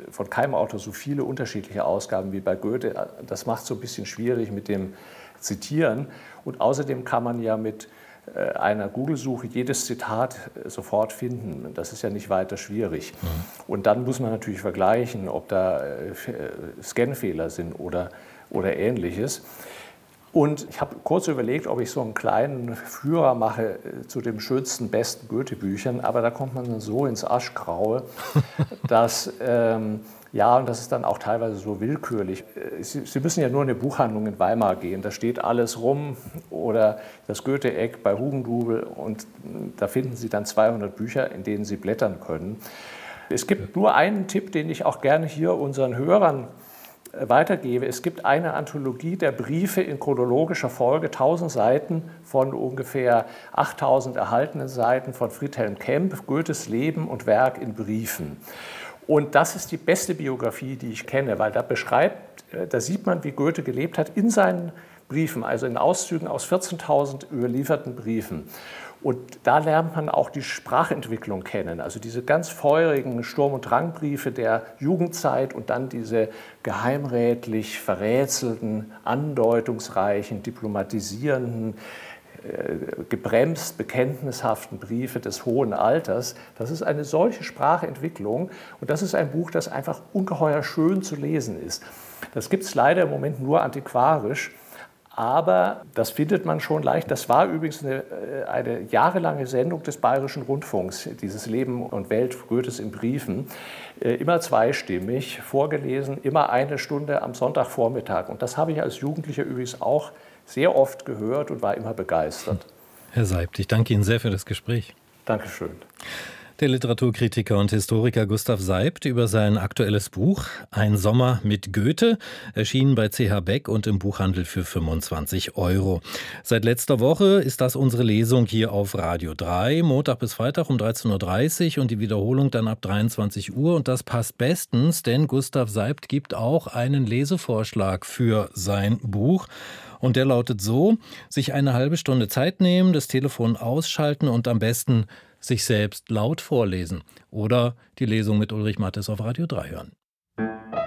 von keinem Autor so viele unterschiedliche Ausgaben wie bei Goethe. Das macht es so ein bisschen schwierig mit dem Zitieren. Und außerdem kann man ja mit einer Google-Suche jedes Zitat sofort finden. Das ist ja nicht weiter schwierig. Und dann muss man natürlich vergleichen, ob da Scanfehler sind oder Ähnliches. Und ich habe kurz überlegt, ob ich so einen kleinen Führer mache zu den schönsten, besten Goethe-Büchern, aber da kommt man dann so ins Aschgraue, dass, und das ist dann auch teilweise so willkürlich. Sie müssen ja nur in eine Buchhandlung in Weimar gehen, da steht alles rum, oder das Goethe-Eck bei Hugendubel, und da finden Sie dann 200 Bücher, in denen Sie blättern können. Es gibt nur einen Tipp, den ich auch gerne hier unseren Hörern weitergebe. Es gibt eine Anthologie der Briefe in chronologischer Folge, 1000 Seiten von ungefähr 8000 erhaltenen Seiten von Friedhelm Kemp, Goethes Leben und Werk in Briefen. Und das ist die beste Biografie, die ich kenne, weil da sieht man, wie Goethe gelebt hat in seinen Briefen, also in Auszügen aus 14.000 überlieferten Briefen. Und da lernt man auch die Sprachentwicklung kennen, also diese ganz feurigen Sturm- und Drangbriefe der Jugendzeit und dann diese geheimrätlich verrätselten, andeutungsreichen, diplomatisierenden, gebremst bekenntnishaften Briefe des hohen Alters. Das ist eine solche Sprachentwicklung, und das ist ein Buch, das einfach ungeheuer schön zu lesen ist. Das gibt es leider im Moment nur antiquarisch. Aber das findet man schon leicht. Das war übrigens eine jahrelange Sendung des Bayerischen Rundfunks, dieses Leben und Welt Goethes in Briefen. Immer zweistimmig vorgelesen, immer eine Stunde am Sonntagvormittag. Und das habe ich als Jugendlicher übrigens auch sehr oft gehört und war immer begeistert. Herr Seibt, ich danke Ihnen sehr für das Gespräch. Dankeschön. Der Literaturkritiker und Historiker Gustav Seibt über sein aktuelles Buch Ein Sommer mit Goethe, erschienen bei CH Beck und im Buchhandel für 25 €. Seit letzter Woche ist das unsere Lesung hier auf Radio 3, Montag bis Freitag um 13:30 Uhr und die Wiederholung dann ab 23 Uhr. Und das passt bestens, denn Gustav Seibt gibt auch einen Lesevorschlag für sein Buch. Und der lautet so: sich eine halbe Stunde Zeit nehmen, das Telefon ausschalten und am besten sich selbst laut vorlesen oder die Lesung mit Ulrich Mattes auf Radio 3 hören.